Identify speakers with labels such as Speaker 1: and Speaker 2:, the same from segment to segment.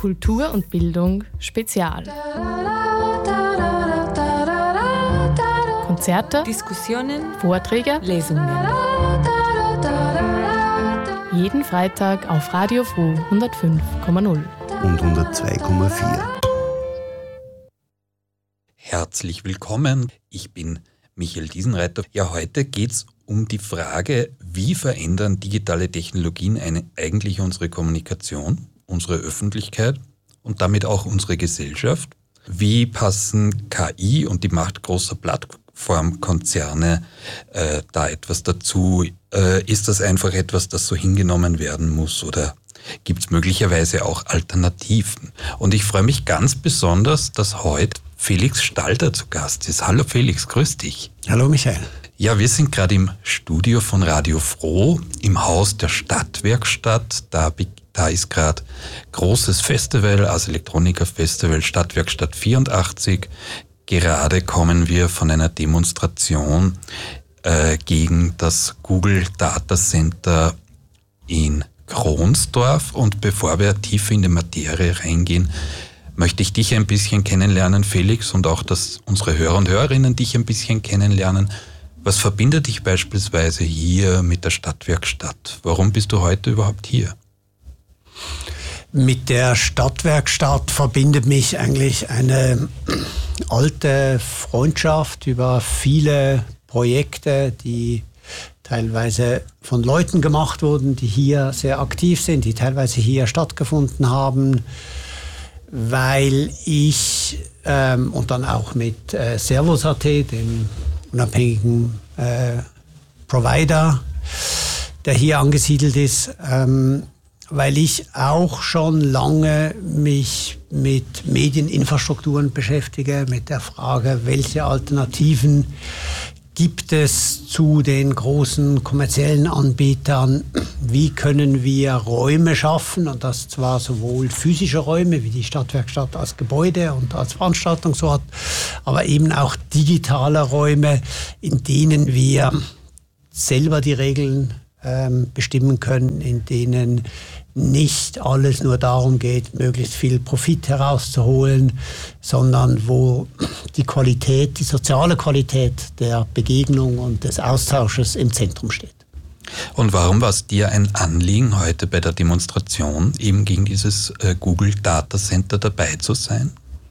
Speaker 1: Kultur und Bildung Spezial. Konzerte,
Speaker 2: Diskussionen,
Speaker 1: Vorträge,
Speaker 2: Lesungen.
Speaker 1: Jeden Freitag auf Radio Froh 105,0
Speaker 3: und 102,4.
Speaker 4: Herzlich willkommen, ich bin Michael Diesenreiter. Ja, heute geht es um die Frage, wie verändern digitale Technologien eigentlich unsere Kommunikation, unsere Öffentlichkeit und damit auch unsere Gesellschaft? Wie passen KI und die Macht großer Plattformkonzerne da etwas dazu? Ist das einfach etwas, das so hingenommen werden muss oder gibt es möglicherweise auch Alternativen? Und ich freue mich ganz besonders, dass heute Felix Stalder zu Gast ist. Hallo Felix, grüß dich.
Speaker 3: Hallo Michael.
Speaker 4: Ja, wir sind gerade im Studio von Radio Froh, im Haus der Stadtwerkstatt. Da ist gerade großes Festival, also Elektroniker-Festival, Stadtwerkstatt 84. Gerade kommen wir von einer Demonstration gegen das Google Data Center in Kronsdorf. Und bevor wir tiefer in die Materie reingehen, möchte ich dich ein bisschen kennenlernen, Felix, und auch, dass unsere Hörer und Hörerinnen dich ein bisschen kennenlernen. Was verbindet dich beispielsweise hier mit der Stadtwerkstatt? Warum bist du heute überhaupt hier?
Speaker 3: Mit der Stadtwerkstatt verbindet mich eigentlich eine alte Freundschaft über viele Projekte, die teilweise von Leuten gemacht wurden, die hier sehr aktiv sind, die teilweise hier stattgefunden haben, weil ich und dann auch mit Servus.at, dem unabhängigen Provider, der hier angesiedelt ist, weil ich auch schon lange mich mit Medieninfrastrukturen beschäftige, mit der Frage, welche Alternativen gibt es zu den großen kommerziellen Anbietern? Wie können wir Räume schaffen? Und das zwar sowohl physische Räume, wie die Stadtwerkstatt als Gebäude und als Veranstaltungsort, aber eben auch digitale Räume, in denen wir selber die Regeln bestimmen können, in denen nicht alles nur darum geht, möglichst viel Profit herauszuholen, sondern wo die Qualität, die soziale Qualität der Begegnung und des Austausches im Zentrum steht.
Speaker 4: Und warum war es dir ein Anliegen, heute bei der Demonstration eben gegen dieses Google Data Center dabei zu sein?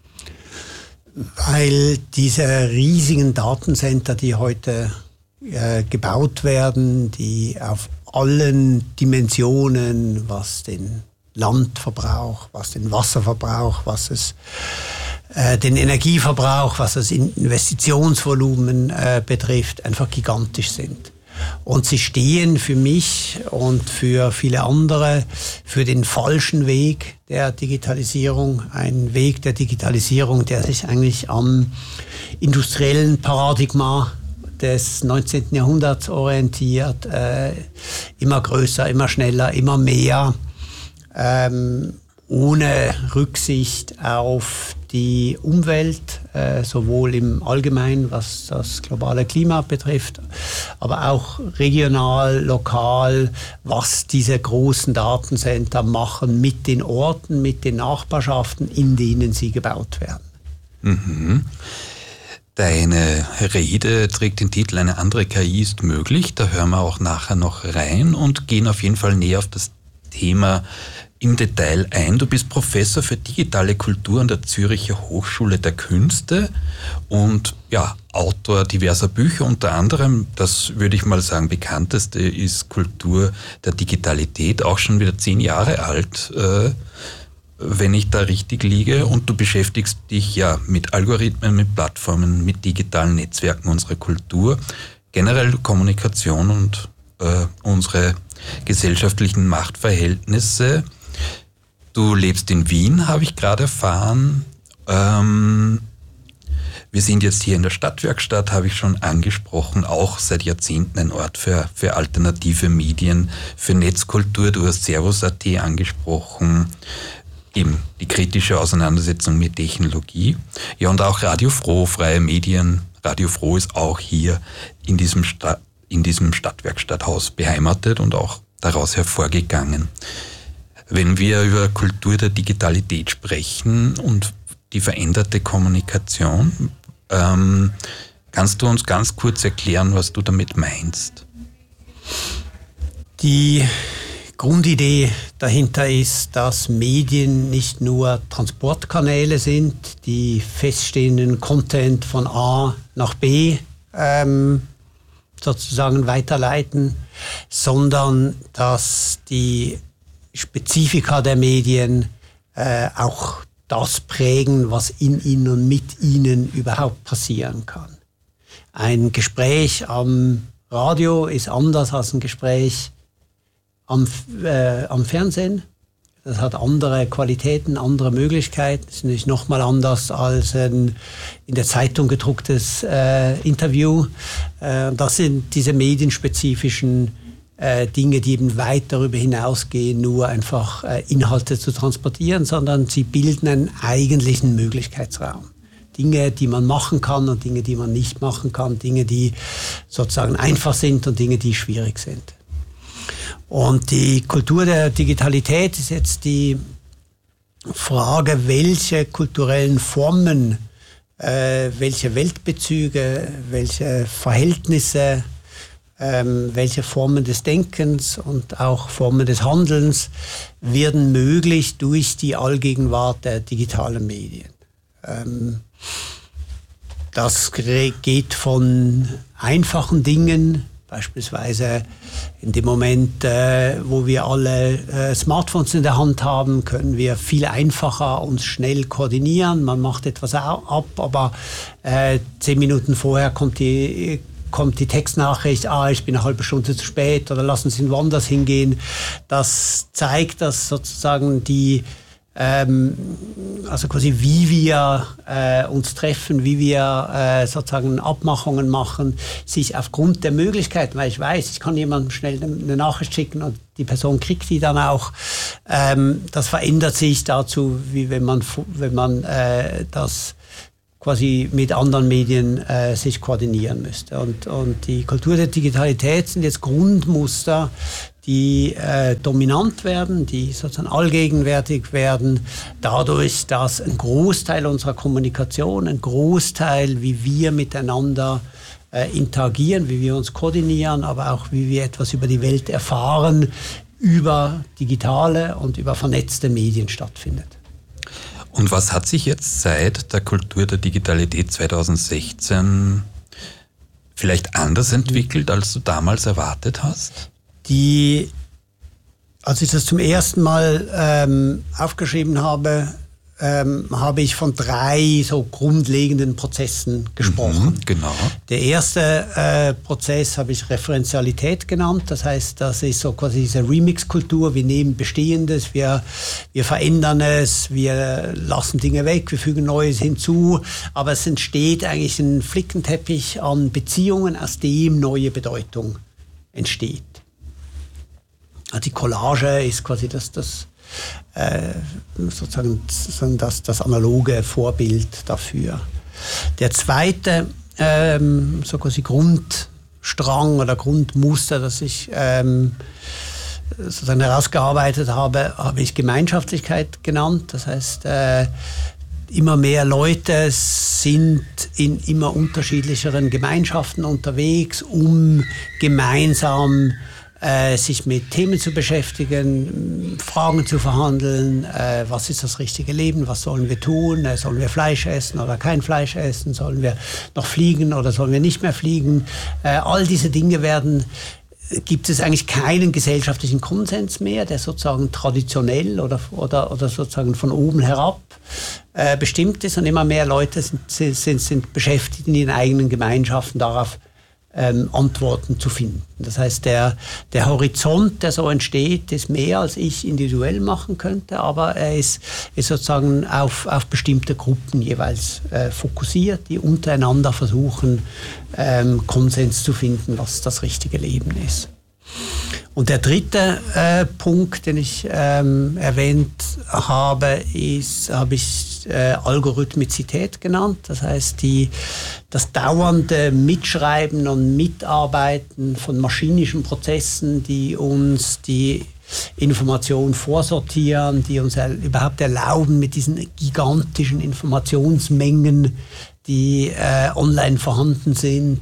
Speaker 3: Weil diese riesigen Datencenter, die heute gebaut werden, die auf allen Dimensionen, was den Landverbrauch, was den Wasserverbrauch, was es den Energieverbrauch, was das Investitionsvolumen betrifft, einfach gigantisch sind. Und sie stehen für mich und für viele andere für den falschen Weg der Digitalisierung. Ein Weg der Digitalisierung, der sich eigentlich am industriellen Paradigma des 19. Jahrhunderts orientiert, immer größer, immer schneller, immer mehr, ohne Rücksicht auf die Umwelt, sowohl im Allgemeinen, was das globale Klima betrifft, aber auch regional, lokal, was diese großen Datencenter machen mit den Orten, mit den Nachbarschaften, in denen sie gebaut werden.
Speaker 4: Mhm. Deine Rede trägt den Titel "Eine andere KI ist möglich". Da hören wir auch nachher noch rein und gehen auf jeden Fall näher auf das Thema im Detail ein. Du bist Professor für digitale Kultur an der Zürcher Hochschule der Künste und ja, Autor diverser Bücher, unter anderem, das würde ich mal sagen, bekannteste ist Kultur der Digitalität, auch schon wieder 10 Jahre alt, wenn ich da richtig liege, und du beschäftigst dich ja mit Algorithmen, mit Plattformen, mit digitalen Netzwerken unserer Kultur, generell Kommunikation und unsere gesellschaftlichen Machtverhältnisse. Du lebst in Wien, habe ich gerade erfahren. Wir sind jetzt hier in der Stadtwerkstatt, habe ich schon angesprochen, auch seit Jahrzehnten ein Ort für alternative Medien, für Netzkultur. Du hast Servus.at angesprochen, eben die kritische Auseinandersetzung mit Technologie. Ja, und auch Radio Froh, freie Medien. Radio Froh ist auch hier in diesem Stadtwerkstatthaus beheimatet und auch daraus hervorgegangen. Wenn wir über Kultur der Digitalität sprechen und die veränderte Kommunikation, kannst du uns ganz kurz erklären, was du damit meinst?
Speaker 3: Die Grundidee dahinter ist, dass Medien nicht nur Transportkanäle sind, die feststehenden Content von A nach B sozusagen weiterleiten, sondern dass die Spezifika der Medien auch das prägen, was in ihnen und mit ihnen überhaupt passieren kann. Ein Gespräch am Radio ist anders als ein Gespräch am Fernsehen. Das hat andere Qualitäten, andere Möglichkeiten. Das ist natürlich nochmal anders als ein in der Zeitung gedrucktes Interview. Das sind diese medienspezifischen Dinge, die eben weit darüber hinausgehen, nur einfach Inhalte zu transportieren, sondern sie bilden einen eigentlichen Möglichkeitsraum. Dinge, die man machen kann und Dinge, die man nicht machen kann. Dinge, die sozusagen einfach sind und Dinge, die schwierig sind. Und die Kultur der Digitalität ist jetzt die Frage, welche kulturellen Formen, welche Weltbezüge, welche Verhältnisse, welche Formen des Denkens und auch Formen des Handelns werden möglich durch die Allgegenwart der digitalen Medien. Das geht von einfachen Dingen, beispielsweise in dem Moment, wo wir alle Smartphones in der Hand haben, können wir viel einfacher uns schnell koordinieren. Man macht etwas ab, aber 10 Minuten vorher kommt die Textnachricht, ich bin eine halbe Stunde zu spät oder lassen Sie woanders hingehen. Das zeigt, dass sozusagen also quasi wie wir uns treffen, wie wir sozusagen Abmachungen machen, sich aufgrund der Möglichkeiten, weil ich weiß, ich kann jemandem schnell eine Nachricht schicken und die Person kriegt die dann auch. Das verändert sich dazu, wie wenn man das quasi mit anderen Medien sich koordinieren müsste. Und die Kultur der Digitalität sind jetzt Grundmuster, die dominant werden, die sozusagen allgegenwärtig werden, dadurch, dass ein Großteil unserer Kommunikation, ein Großteil, wie wir miteinander interagieren, wie wir uns koordinieren, aber auch wie wir etwas über die Welt erfahren, über digitale und über vernetzte Medien stattfindet.
Speaker 4: Und was hat sich jetzt seit der Kultur der Digitalität 2016 vielleicht anders entwickelt, als du damals erwartet hast?
Speaker 3: Als ich das zum ersten Mal aufgeschrieben habe, habe ich von 3 so grundlegenden Prozessen gesprochen.
Speaker 4: Genau.
Speaker 3: Der erste Prozess habe ich Referenzialität genannt. Das heißt, das ist so quasi diese Remix-Kultur. Wir nehmen Bestehendes, wir verändern es, wir lassen Dinge weg, wir fügen Neues hinzu. Aber es entsteht eigentlich ein Flickenteppich an Beziehungen, aus dem neue Bedeutung entsteht. Die Collage ist quasi sozusagen das analoge Vorbild dafür. Der zweite so quasi Grundstrang oder Grundmuster, das ich sozusagen herausgearbeitet habe, habe ich Gemeinschaftlichkeit genannt. Das heißt, immer mehr Leute sind in immer unterschiedlicheren Gemeinschaften unterwegs, um gemeinsam sich mit Themen zu beschäftigen, Fragen zu verhandeln, was ist das richtige Leben, was sollen wir tun, sollen wir Fleisch essen oder kein Fleisch essen, sollen wir noch fliegen oder sollen wir nicht mehr fliegen. All diese Dinge gibt es eigentlich keinen gesellschaftlichen Konsens mehr, der sozusagen traditionell oder sozusagen von oben herab bestimmt ist, und immer mehr Leute sind beschäftigt in ihren eigenen Gemeinschaften darauf, Antworten zu finden. Das heißt, der Horizont, der so entsteht, ist mehr, als ich individuell machen könnte, aber er ist sozusagen auf bestimmte Gruppen jeweils fokussiert, die untereinander versuchen, Konsens zu finden, was das richtige Leben ist. Und der dritte Punkt, den ich erwähnt habe, habe ich Algorithmizität genannt. Das heißt, das dauernde Mitschreiben und Mitarbeiten von maschinischen Prozessen, die uns die Informationen vorsortieren, die uns überhaupt erlauben, mit diesen gigantischen Informationsmengen, die online vorhanden sind,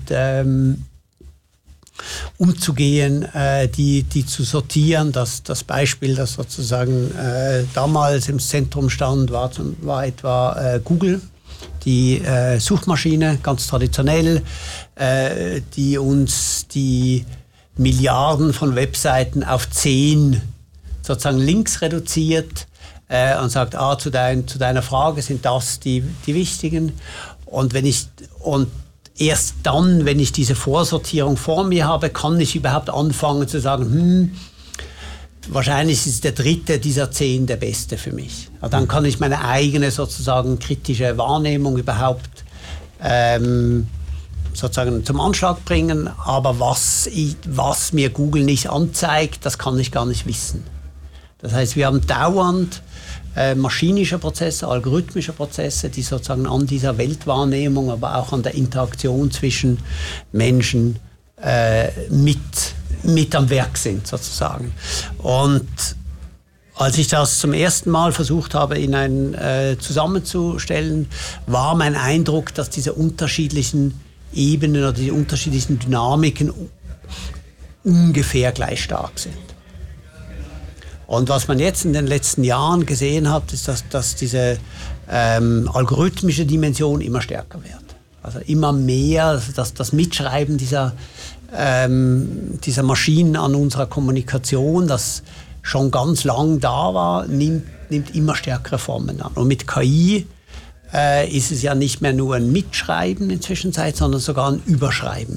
Speaker 3: umzugehen, die zu sortieren. Das Beispiel, das sozusagen damals im Zentrum stand, war etwa Google, die Suchmaschine, ganz traditionell, die uns die Milliarden von Webseiten auf 10 sozusagen Links reduziert und sagt, zu deiner Frage sind das die wichtigen. Und erst dann, wenn ich diese Vorsortierung vor mir habe, kann ich überhaupt anfangen zu sagen, wahrscheinlich ist der dritte dieser 10 der beste für mich. Dann kann ich meine eigene sozusagen kritische Wahrnehmung überhaupt sozusagen zum Anschlag bringen. Aber was mir Google nicht anzeigt, das kann ich gar nicht wissen. Das heißt, wir haben dauernd maschinische Prozesse, algorithmische Prozesse, die sozusagen an dieser Weltwahrnehmung, aber auch an der Interaktion zwischen Menschen mit am Werk sind, sozusagen. Und als ich das zum ersten Mal versucht habe, zusammenzustellen, war mein Eindruck, dass diese unterschiedlichen Ebenen oder die unterschiedlichen Dynamiken ungefähr gleich stark sind. Und was man jetzt in den letzten Jahren gesehen hat, ist, dass diese algorithmische Dimension immer stärker wird. Also immer mehr, dass das Mitschreiben dieser Maschinen an unserer Kommunikation, das schon ganz lang da war, nimmt immer stärkere Formen an. Und mit KI ist es ja nicht mehr nur ein Mitschreiben in der Zwischenzeit, sondern sogar ein Überschreiben.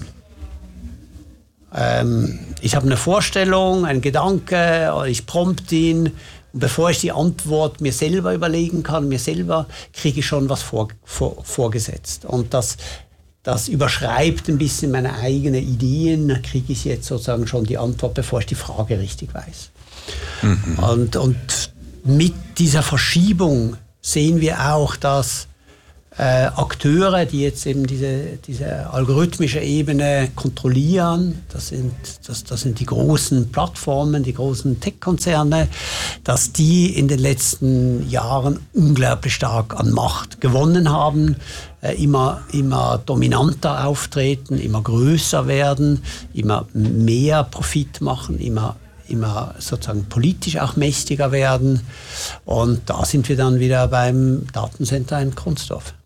Speaker 3: Ich habe eine Vorstellung, einen Gedanke, ich prompte ihn und bevor ich die Antwort mir selber überlegen kann, kriege ich schon was vorgesetzt. Und das überschreibt ein bisschen meine eigenen Ideen, da kriege ich jetzt sozusagen schon die Antwort, bevor ich die Frage richtig weiß. Mhm. Und mit dieser Verschiebung sehen wir auch, dass Akteure, die jetzt eben diese algorithmische Ebene kontrollieren, das sind die großen Plattformen, die großen Tech-Konzerne, dass die in den letzten Jahren unglaublich stark an Macht gewonnen haben, immer dominanter auftreten, immer größer werden, immer mehr Profit machen, immer sozusagen politisch auch mächtiger werden. Und da sind wir dann wieder beim Datencenter in Kronsdorf.